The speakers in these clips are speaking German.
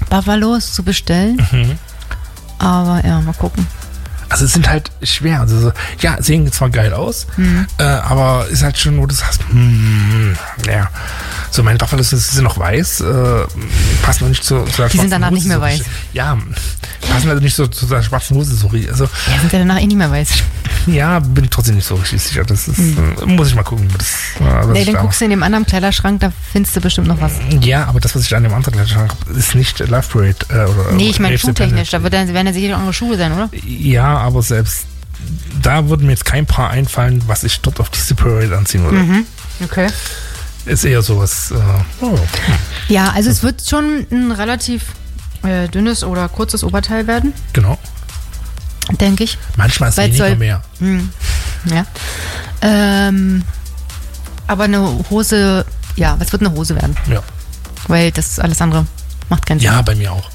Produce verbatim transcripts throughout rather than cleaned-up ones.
Buffalos zu bestellen. Mhm. Aber ja, mal gucken. Also es sind halt schwer. Also so, ja, sehen zwar geil aus, Mhm. äh, aber ist halt schon, wo du sagst, hm, ja. So, meine Buffalos sind noch weiß, äh, passen noch nicht zu, zu der Die sind danach Hose nicht mehr so weiß. richtig. Ja, passen also nicht so zu der schwarzen Hose so richtig. Also, Ja, sind ja danach eh nicht mehr weiß. ja, bin trotzdem nicht so richtig sicher. Das ist, Mhm. äh, muss ich mal gucken. Das, äh, was Nee, ich dann da guckst du in dem anderen Kleiderschrank, da findest du bestimmt noch was. Ja, aber das, was ich an dem anderen Kleiderschrank habe, ist nicht Love Parade. Äh, oder, Nee, ich meine Rave the schuhtechnisch. Da Planet. wird dann, werden ja sicher noch andere Schuhe sein, oder? Ja, aber selbst da würde mir jetzt kein Paar einfallen, was ich dort auf diese Parade anziehen würde. Mhm. Okay. Ist eher sowas. Äh, oh. Ja, also es wird schon ein relativ äh, dünnes oder kurzes Oberteil werden, Genau. denke ich. Manchmal ist Weil es weniger soll- mehr. Hm. Ja. Ähm, aber eine Hose, ja, was wird eine Hose werden? Ja. Weil das alles andere macht keinen Sinn. Ja, bei mir auch.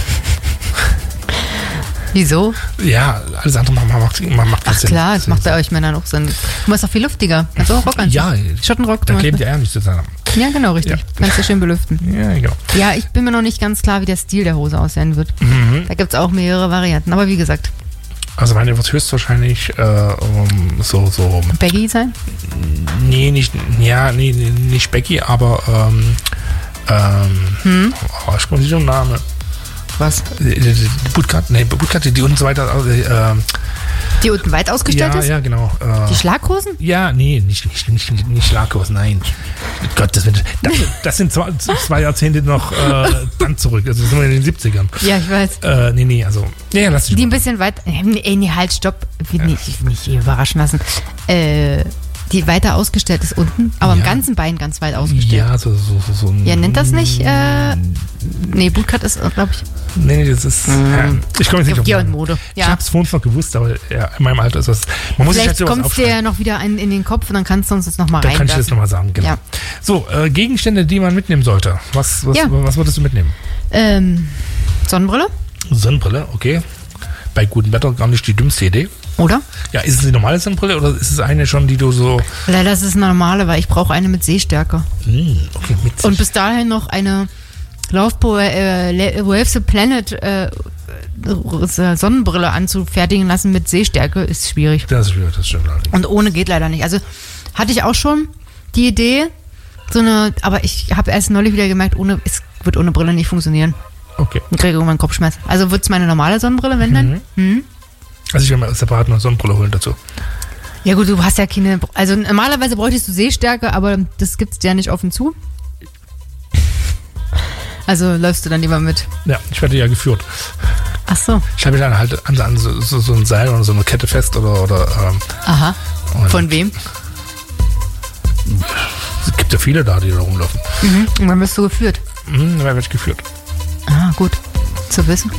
Wieso? Ja, alles andere macht, macht, macht, macht keinen Ach Sinn. klar, das macht bei euch Männern auch Sinn. Du machst auch viel luftiger. Kannst du auch Rock anziehen? Ja, Schottenrock. da zum kleben die Beispiel. Eier nicht zusammen. Ja, genau, richtig. Ja. Kannst du schön belüften. Ja, genau. Ja, ich bin mir noch nicht ganz klar, wie der Stil der Hose aussehen wird. Mhm. Da gibt es auch mehrere Varianten. Aber wie gesagt, Also meine wird höchstwahrscheinlich äh, um, so, so, Baggy sein? nee, nicht, ja, nee, nee, nicht Becky, aber ähm, ähm, Hm? oh, ich komme nicht um den Namen. Was? Die, die, die Bootcut, nee, Bootcut, die, die und so weiter, äh, ähm, Die unten weit ausgestellt ja, ist? ja, genau. Äh, Die Schlaghosen? ja, nee, nicht, nicht, nicht, nicht Schlagkurs, nein. Gott, das, wird, das, das sind zwei, zwei Jahrzehnte noch äh, dann zurück. Also das sind wir in den siebzigern. Ja, ich weiß. Äh, nee, nee, also. Ja, lass dich Die ein bisschen weit. Äh, nee, nee, halt, stopp. Will nicht, nicht überraschen lassen. Äh, die weiter ausgestellt ist unten, aber am Ja. ganzen Bein ganz weit ausgestellt. Ja, so, so, so, so ein. Ja, nennt das nicht? Äh, nee, Bootcut ist, glaube ich. Nee, nee, das ist. Ja, ich komme jetzt nicht auf den Ja, und Namen. Mode. Ich Ja. habe es vorhin noch gewusst, aber ja, in meinem Alter ist das. Man muss sich halt Vielleicht sowas kommt es dir ja aufschreiben. noch wieder in, in den Kopf und dann kannst du uns das nochmal Dann reinwerfen. kann ich das nochmal sagen, genau. Ja. So, äh, Gegenstände, die man mitnehmen sollte. Was, was, Ja. was würdest du mitnehmen? Ähm, Sonnenbrille, Sonnenbrille, okay. Bei gutem Wetter gar nicht die dümmste Idee. oder? Ja, ist es eine normale Sonnenbrille oder ist es eine schon, die du so. Leider ist es eine normale, weil ich brauche eine mit Sehstärke. Hm, okay, mit Und bis dahin noch eine Laufpo äh, Le- Wave the Planet äh, äh, Sonnenbrille anzufertigen lassen mit Sehstärke ist schwierig. Das ist schwierig, das stimmt allerdings. Und ohne geht leider nicht. Also hatte ich auch schon die Idee, so eine, aber ich habe erst neulich wieder gemerkt, ohne, es wird ohne Brille nicht funktionieren. Okay. Ich kriege irgendwann Kopfschmerz. Also wird es meine normale Sonnenbrille, wenn dann? Mhm. Also ich werde mir separat eine Sonnenbrille holen dazu. Ja gut, du hast ja keine, also normalerweise bräuchtest du Sehstärke, aber das gibt's dir ja nicht offen zu. Also läufst du dann lieber mit. Ja, ich werde ja geführt. Ach so, Ich habe mich dann halt an, an so, so, so ein Seil oder so eine Kette fest oder, oder ähm, aha. und Von wem? es gibt ja viele da, die da rumlaufen. Mhm. Und dann wirst du geführt. Mhm, dann werde ich geführt. Ah, gut. Zu wissen.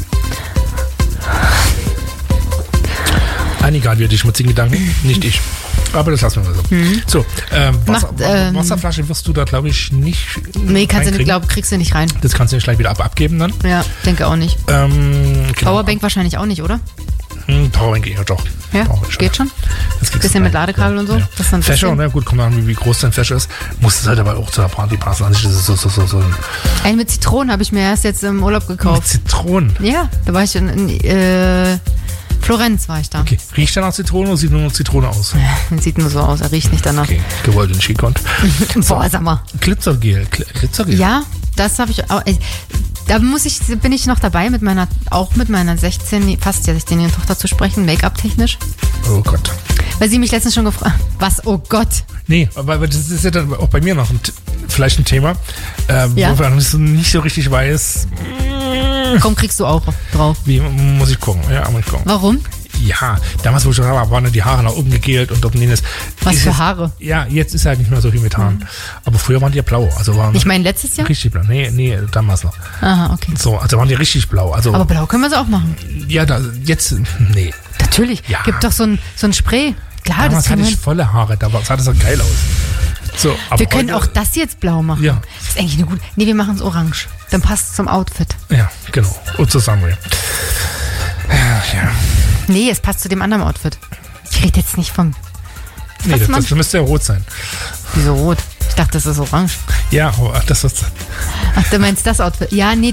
Nein, egal, wir die schmutzigen Gedanken, nicht ich. Aber das lassen wir mal so. Mhm. So, ähm, Wasser, Macht, ähm, Wasserflasche wirst du da, glaube ich, nicht. Nee, kannst du nicht, reinkriegen. glaub, kriegst du nicht rein. Das kannst du nicht gleich wieder ab abgeben dann. Ja, denke auch nicht. Ähm, genau. Powerbank wahrscheinlich auch nicht, oder? Hm, Powerbank, ja doch. Ja, Powerbank geht schon. Das kriegst Bisschen du mit rein. Ladekabel und so? Ja. Das ist dann ein Fächer, bisschen- ne? Gut, kommt an, wie, wie groß dein Fächer ist. Muss es halt aber auch zur Party passen. Also, das ist so, so, so, so ein Einen mit Zitronen habe ich mir erst jetzt im Urlaub mit gekauft. Zitronen. Ja, da war ich in, in äh, Florenz war ich da. Okay. Riecht der nach Zitrone oder sieht nur noch Zitrone aus? Ja, sieht nur so aus, er riecht nicht danach. Okay, gewollt und schikont. Boah, sag mal. Glitzergel. Gl- Glitzergel? Ja, das habe ich auch. äh, Da muss ich, bin ich noch dabei, mit meiner, auch mit meiner sechzehn, fast ja sechzehnjährigen Tochter zu sprechen, Make-up-technisch. Oh Gott. Weil sie mich letztens schon gefragt was, oh Gott. Nee, aber aber das ist ja dann auch bei mir noch ein, T- vielleicht ein Thema, äh, Ja. wo man nicht so, nicht so richtig weiß, Komm, kriegst du auch drauf. wie muss ich gucken. Ja, muss ich gucken. Warum? Ja, damals, wo ich schon war, waren die Haare nach oben gegelt und dort jenes. Was Ist für jetzt- Haare? Ja, jetzt ist halt nicht mehr so viel mit Haaren. Aber früher waren die ja blau. Also waren Ich meine, letztes Jahr? richtig blau. Nee, nee, damals noch. Aha, okay. So, also waren die richtig blau. Also, Aber blau können wir es auch machen. ja, da, jetzt, nee. Natürlich. Ja. Gibt doch so ein, so ein Spray. Klar, das Damals kann hatte man. ich volle Haare, da war- sah das so geil aus. So, aber Wir können heute, auch das jetzt blau machen. Ja. Das ist eigentlich eine gute. Nee, wir machen es orange. Dann passt es zum Outfit. Ja, genau. Und zusammen. Ja, ja. Nee, es passt zu dem anderen Outfit. Ich rede jetzt nicht vom. Nee, Was das, man- das müsste ja rot sein. Wieso rot? Ich dachte, das ist orange. Ja, aber das ist. Ach, du meinst das Outfit? Ja, nee,